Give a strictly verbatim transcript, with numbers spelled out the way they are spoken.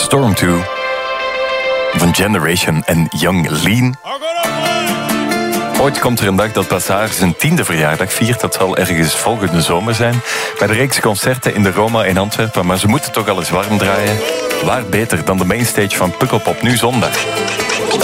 Storm two van Generation en Young Lean. Ooit komt er een dag dat Bazaar zijn tiende verjaardag viert. Dat zal ergens volgende zomer zijn. Bij de reeks concerten in de Roma in Antwerpen. Maar ze moeten toch al eens warm draaien. Waar beter dan de mainstage van Pukkelpop nu zondag?